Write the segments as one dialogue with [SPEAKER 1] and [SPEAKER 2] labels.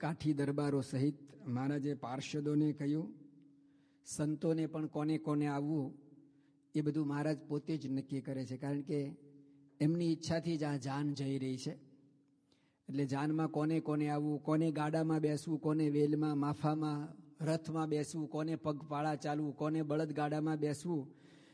[SPEAKER 1] કાઠી દરબારો સહિત મહારાજે પાર્ષદોને કહ્યું, સંતોને પણ કોને કોને આવવું એ બધું મહારાજ પોતે જ નક્કી કરે છે, કારણ કે એમની ઈચ્છાથી જ આ જાન જઈ રહી છે. એટલે જાનમાં કોને કોને આવવું, કોને ગાડામાં બેસવું, કોને વેલમાં, માફામાં, રથમાં બેસવું, કોને પગપાળા ચાલવું, કોને બળદ ગાડામાં બેસવું,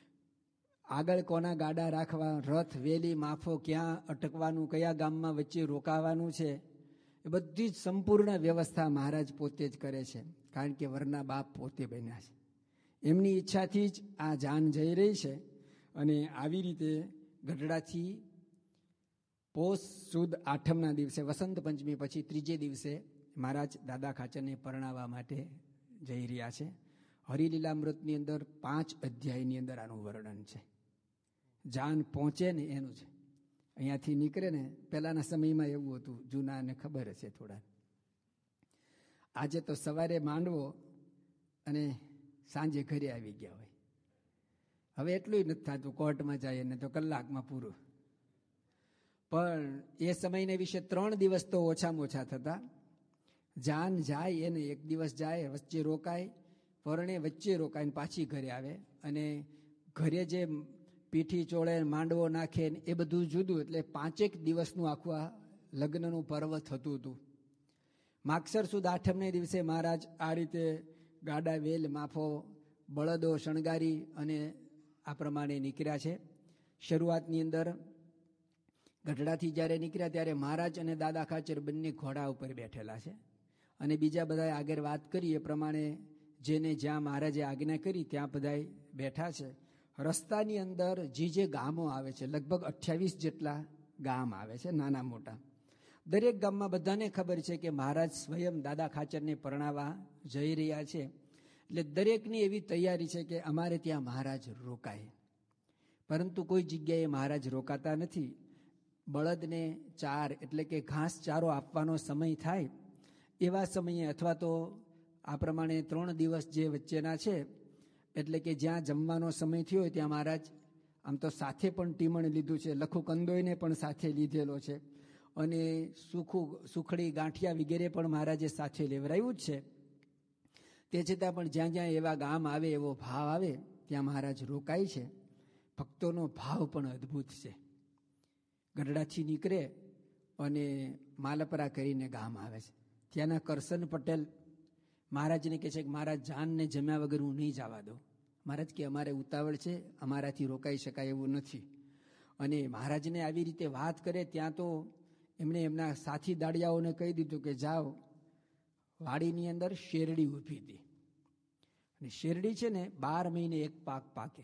[SPEAKER 1] આગળ કોના ગાડા રાખવા, રથ, વેલી, માફો ક્યાં અટકવાનું, કયા ગામમાં વચ્ચે રોકાવાનું છે, એ બધી જ સંપૂર્ણ વ્યવસ્થા મહારાજ પોતે જ કરે છે, કારણ કે વરના બાપ પોતે બન્યા છે. એમની ઈચ્છાથી જ આ જાન જઈ રહી છે. અને આવી રીતે ગઢડાથી પોષ સુદ આઠમના દિવસે, વસંત પંચમી પછી ત્રીજે દિવસે મહારાજ દાદા ખાચરને પરણાવવા માટે જઈ રહ્યા છે. હરિલીલામૃતની અંદર 5 અધ્યાયની અંદર આનું વર્ણન છે. જાન પહોંચે ને એનું છે. અહીંયાથી નીકળે ને, પહેલાના સમયમાં એવું હતું, જૂનાને ખબર હશે થોડા. આજે તો સવારે માંડવો અને સાંજે ઘરે આવી ગયા હોય. હવે એટલું નથી થતું, કોર્ટમાં જાય ને તો કલાકમાં પૂરું. પણ એ સમયને વિશે 3 દિવસ તો ઓછામાં ઓછા થતા. જાન જાય એને 1 દિવસ જાય, વચ્ચે રોકાય, પરણે વચ્ચે રોકાઈને પાછી ઘરે આવે. અને ઘરે જે પીઠી ચોળે, માંડવો નાખે એ બધું જુદું. એટલે 5 દિવસનું આખું આ લગ્નનું પર્વ થતું હતું. માગસર સુદ આઠમને દિવસે મહારાજ આ રીતે ગાડા, વેલ, માફો, બળદો શણગારી અને આ પ્રમાણે નીકળ્યા છે. શરૂઆતની અંદર ગઢડાથી જ્યારે નીકળ્યા ત્યારે મહારાજ અને દાદા ખાચર બંને ઘોડા ઉપર બેઠેલા છે. અને બીજા બધા આગળ વાત કરી એ પ્રમાણે જેને જ્યાં મહારાજે આજ્ઞા કરી ત્યાં બધા બેઠા છે. રસ્તાની અંદર જે ગામો આવે છે, લગભગ 28 જેટલા ગામ આવે છે, નાના મોટા. દરેક ગામમાં બધાને ખબર છે કે મહારાજ સ્વયં દાદા ખાચરને પરણાવવા જઈ રહ્યા છે. એટલે દરેકની એવી તૈયારી છે કે અમારે ત્યાં મહારાજ રોકાય. પરંતુ કોઈ જગ્યાએ મહારાજ રોકાતા નથી. બળદને ચાર એટલે કે ઘાસ ચારો આપવાનો સમય થાય એવા સમયે, અથવા તો આ પ્રમાણે 3 દિવસ જે વચ્ચેના છે, એટલે કે જ્યાં જમવાનો સમય થયો હોય ત્યાં મહારાજ આમ તો સાથે પણ ટીમણ લીધું છે, લખુ કંદોઈને પણ સાથે લીધેલો છે, અને સુખડી, ગાંઠિયા વગેરે પણ મહારાજે સાથે લેવરાયું જ છે. તે છતાં પણ જ્યાં જ્યાં એવા ગામ આવે, એવો ભાવ આવે, ત્યાં મહારાજ રોકાય છે. ભક્તોનો ભાવ પણ અદ્ભુત છે. ગઢડાથી નીકળે અને માલપરા કરીને ગામ આવે છે. ત્યાંના કરસન પટેલ મહારાજને કહે છે કે મહારાજ જાનને જમ્યા વગર હું નહીં જવા દઉં. મહારાજ કે અમારે ઉતાવળ છે, અમારાથી રોકાઈ શકાય એવું નથી. અને મહારાજને આવી રીતે વાત કરે ત્યાં તો એમણે એમના સાથી દાડિયાઓને કહી દીધું કે જાઓ. વાડીની અંદર શેરડી ઊભી હતી. અને શેરડી છે ને 12 મહિને એક પાક પાકે.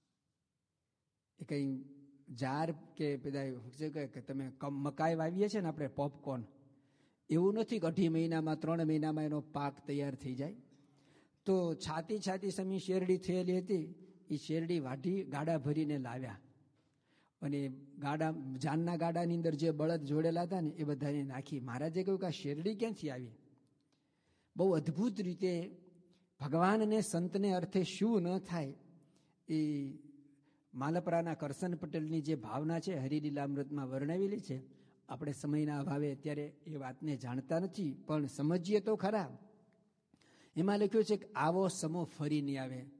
[SPEAKER 1] એ કંઈ જાર કે બધા કે તમે મકાઈ વાવીએ છે ને આપણે પોપકોર્ન, એવું નથી કે 2.5 મહિનામાં 3 મહિનામાં એનો પાક તૈયાર થઈ જાય. તો છાતી સમી શેરડી થયેલી હતી. એ શેરડી વાઢી ગાડા ભરીને લાવ્યા. અને જાનના ગાડાની અંદર જે બળદ જોડેલા હતા ને એ બધાને નાખી. મહારાજે કહ્યું કે આ શેરડી ક્યાંથી આવી? બહુ અદ્ભુત રીતે ભગવાનને સંતને અર્થે શું ન થાય એ માલપરાના કરસન પટેલની જે ભાવના છે હરિલીલામૃતમાં વર્ણવેલી છે. આપણે સમયના અભાવે અત્યારે એ વાતને જાણતા નથી, પણ સમજીએ તો ખરા. એમાં લખ્યું છે કે આવો સમો ફરી નહીં આવે.